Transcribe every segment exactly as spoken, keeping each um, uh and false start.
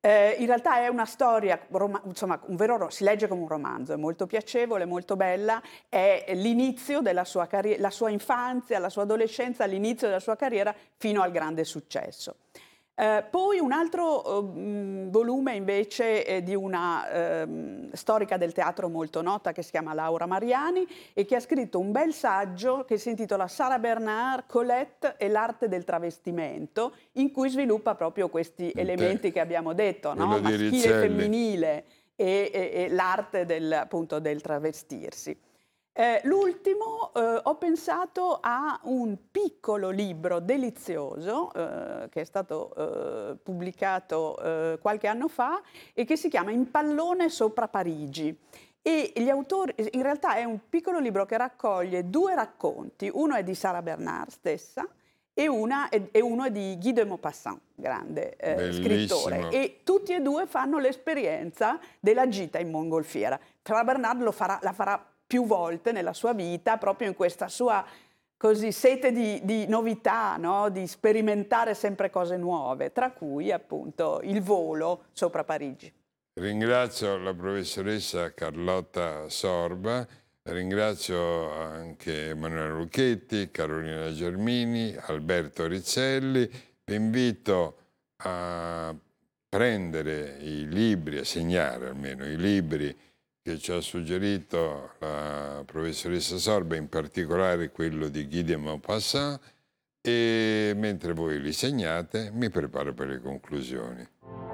Eh, in realtà è una storia, roma- insomma, un vero, ro- si legge come un romanzo, è molto piacevole, molto bella, è l'inizio della sua carriera, la sua infanzia, la sua adolescenza, l'inizio della sua carriera fino al grande successo. Eh, poi un altro eh, mh, volume invece è di una ehm, storica del teatro molto nota che si chiama Laura Mariani e che ha scritto un bel saggio che si intitola Sara Bernard, Colette e l'arte del travestimento, in cui sviluppa proprio questi Te- elementi che abbiamo detto, no? quello di Maschile e Rizzelli. femminile e, e- e l'arte del, appunto, del travestirsi. Eh, l'ultimo, eh, ho pensato a un piccolo libro delizioso eh, che è stato eh, pubblicato eh, qualche anno fa e che si chiama In pallone sopra Parigi. E gli autori, in realtà è un piccolo libro che raccoglie due racconti, uno è di Sara Bernard stessa e, una è- e uno è di Guy de Maupassant, grande eh, scrittore, Bellissimo. e tutti e due fanno l'esperienza della gita in mongolfiera. Sara Bernard lo farà, la farà più volte nella sua vita, proprio in questa sua così sete di, di novità, no? Di sperimentare sempre cose nuove, tra cui appunto il volo sopra Parigi. Ringrazio la professoressa Carlotta Sorba, ringrazio anche Emanuele Lucchetti, Carolina Germini, Alberto Rizzelli. Vi invito a prendere i libri, a segnare almeno i libri che ci ha suggerito la professoressa Sorba, in particolare quello di Guy de Maupassant, e mentre voi li segnate mi preparo per le conclusioni.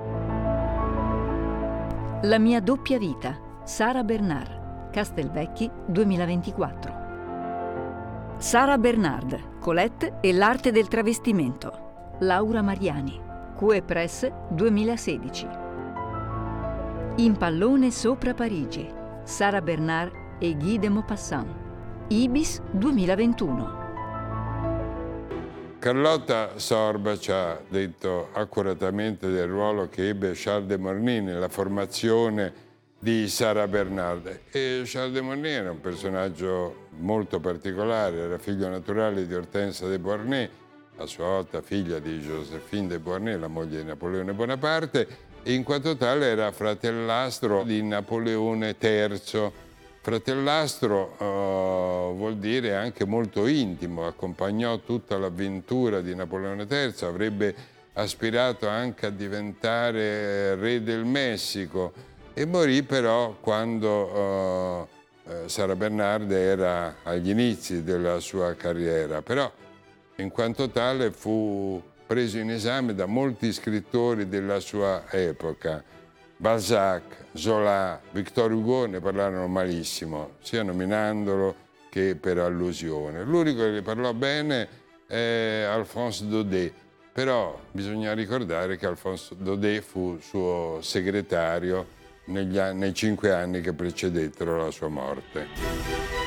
La mia doppia vita, Sara Bernard, Castelvecchi duemilaventiquattro. Sara Bernard, Colette e l'arte del travestimento, Laura Mariani, Q E Press duemilasedici. In pallone sopra Parigi, Sara Bernard e Guy de Maupassant, Ibis duemilaventuno. Carlotta Sorba ci ha detto accuratamente del ruolo che ebbe Charles de Morny nella formazione di Sara Bernard. E Charles de Morny era un personaggio molto particolare, era figlio naturale di Hortense de Beauharnais, a sua volta figlia di Joséphine de Beauharnais, la moglie di Napoleone Bonaparte, e in quanto tale era fratellastro di Napoleone terzo. Fratellastro uh, vuol dire anche molto intimo, accompagnò tutta l'avventura di Napoleone terzo, avrebbe aspirato anche a diventare re del Messico e morì però quando uh, uh, Sara Bernard era agli inizi della sua carriera, però in quanto tale fu preso in esame da molti scrittori della sua epoca. Balzac, Zola, Victor Hugo ne parlarono malissimo, sia nominandolo che per allusione. L'unico che ne parlò bene è Alphonse Daudet, però bisogna ricordare che Alphonse Daudet fu suo segretario negli anni, nei cinque anni che precedettero la sua morte.